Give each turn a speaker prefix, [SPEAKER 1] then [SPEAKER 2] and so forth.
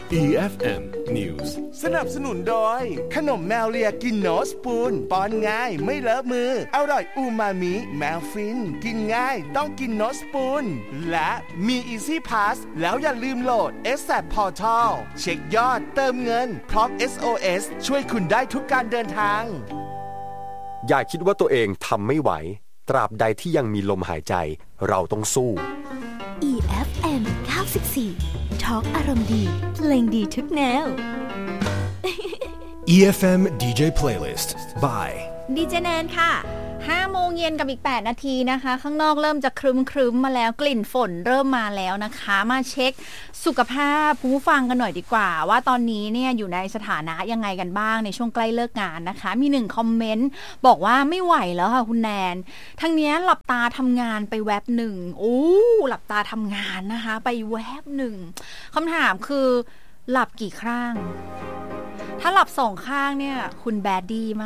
[SPEAKER 1] EFM News
[SPEAKER 2] สนับสนุนโดยขนมแมวเลียกินโนสปูนป้อนง่ายไม่เลอะมืออร่อยอูมามิแมวฟินกินง่ายต้องกินโนสปูนและมี Easy Pass แล้วอย่าลืมโหลด ASAP Portal เช็คยอดเติมเงินพร้อม SOS ช่วยคุณได้ทุกการเดินทาง
[SPEAKER 3] อย่าคิดว่าตัวเองทำไม่ไหวตราบใดที่ยังมีลมหายใจเราต้องสู้
[SPEAKER 4] EFM 94 Talk อารมณ์ดีเพลงดีทุกแนว
[SPEAKER 1] EFM DJ Playlist by
[SPEAKER 5] ดีเจแนนค่ะ5 โมงเย็นกับอีก8นาทีนะคะข้างนอกเริ่มจะครึ้มๆมาแล้วกลิ่นฝนเริ่มมาแล้วนะคะมาเช็คสุขภาพผู้ฟังกันหน่อยดีกว่าว่าตอนนี้เนี่ยอยู่ในสถานะยังไงกันบ้างในช่วงใกล้เลิกงานนะคะมี1คอมเมนต์บอกว่าไม่ไหวแล้วค่ะคุณแนนทั้งนี้หลับตาทำงานไปแวบหนึ่งหลับตาทำงานนะคะไปแวบหนึ่งคำถามคือหลับกี่ข้างถ้าหลับ2ข้างเนี่ยคุณแบดดี้มาก